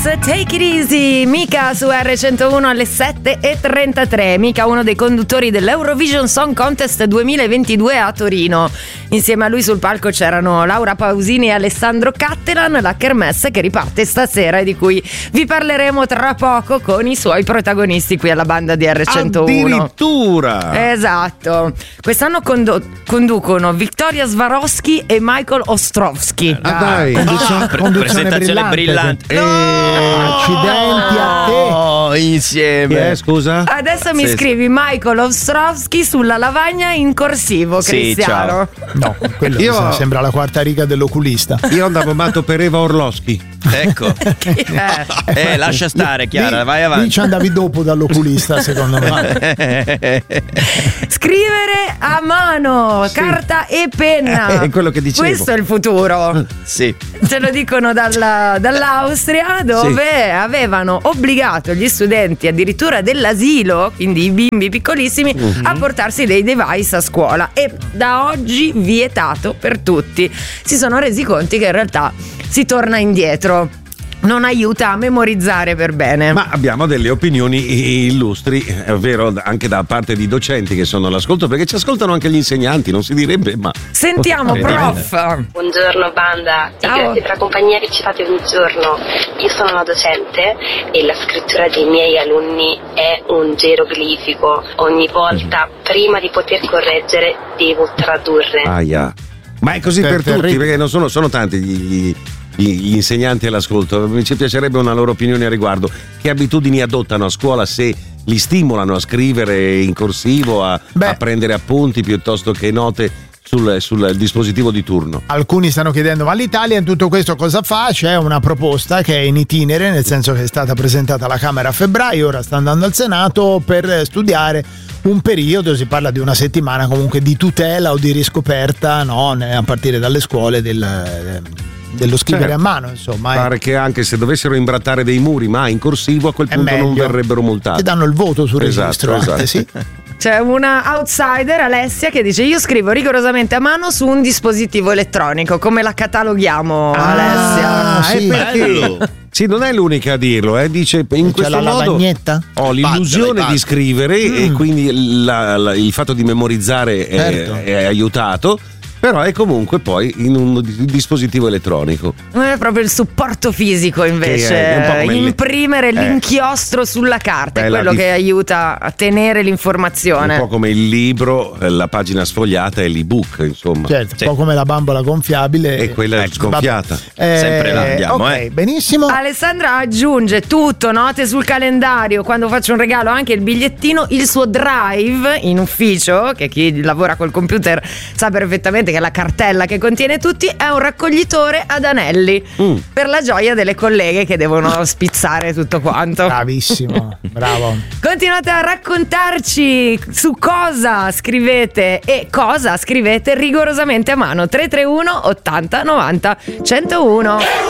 Take It Easy, Mika su R101 alle 7:33. Mika, uno dei conduttori dell'Eurovision Song Contest 2022 a Torino. Insieme a lui sul palco c'erano Laura Pausini e Alessandro Cattelan, la kermesse che riparte stasera e di cui vi parleremo tra poco con i suoi protagonisti qui alla banda di R101. Addirittura! Esatto. Quest'anno conducono Victoria Swarovski e Michael Ostrovsky. Dai! Presentazione brillante. Accidenti a te! Insieme. Scusa? Adesso mi scrivi Michael Ostrovsky sulla lavagna in corsivo, Sì, Cristiano. No, quello sembra la quarta riga dell'oculista. Io andavo matto per Eva Orlowski. Ecco. Lascia stare, Chiara, vai avanti. Lì ci andavi dopo dall'oculista, secondo me. Scrivere a mano, carta e penna. È quello che dicevo. Questo è il futuro. Sì. Ce lo dicono dall'Austria, dove avevano obbligato gli studenti addirittura dell'asilo, quindi i bimbi piccolissimi, a portarsi dei device a scuola, e da oggi vietato per tutti. Si sono resi conto che in realtà si torna indietro, non aiuta a memorizzare per bene. Ma abbiamo delle opinioni illustri, è vero, anche da parte di docenti che sono all'ascolto, perché ci ascoltano anche gli insegnanti, non si direbbe, ma sentiamo, prof. Buongiorno banda, Ciao. grazie per la compagnia che ci fate ogni giorno. Io sono una docente e la scrittura dei miei alunni è un geroglifico. Ogni volta, prima di poter correggere, devo tradurre. Aia. Ma è così per tutti, perché non sono tanti gli insegnanti all'ascolto. Ci piacerebbe una loro opinione a riguardo. Che abitudini adottano a scuola, se li stimolano a scrivere in corsivo, a prendere appunti piuttosto che note sul dispositivo di turno? Alcuni stanno chiedendo: ma l'Italia in tutto questo cosa fa? C'è una proposta che è in itinere, nel senso che è stata presentata alla Camera a febbraio, ora sta andando al Senato per studiare un periodo, si parla di una settimana comunque, di tutela o di riscoperta, no, a partire dalle scuole dello scrivere a mano, insomma. Pare che anche se dovessero imbrattare dei muri ma in corsivo, a quel punto non verrebbero multati. Ti danno il voto sul registro. Esatto. Sì. C'è una outsider, Alessia, che dice: io scrivo rigorosamente a mano su un dispositivo elettronico. Come la cataloghiamo, Alessia? Sì, perché sì, non è l'unica a dirlo, dice in questo la modo lavagnetta? ho l'illusione di scrivere e quindi il fatto di memorizzare è aiutato. Però è comunque poi in un dispositivo elettronico. Non è proprio il supporto fisico, invece, imprimere l'inchiostro sulla carta, è quello che aiuta a tenere l'informazione. Un po' come il libro, la pagina sfogliata e l'ebook, insomma. Certo, un po' come la bambola gonfiabile. E quella sgonfiata. Sempre là andiamo, ok, benissimo. Alessandra aggiunge tutto, note sul calendario, quando faccio un regalo anche il bigliettino, il suo drive in ufficio, che chi lavora col computer sa perfettamente che la cartella che contiene tutti è un raccoglitore ad anelli, per la gioia delle colleghe che devono spizzare tutto quanto. Bravissimo, bravo. Continuate a raccontarci su cosa scrivete e cosa scrivete rigorosamente a mano. 331 80 90 101.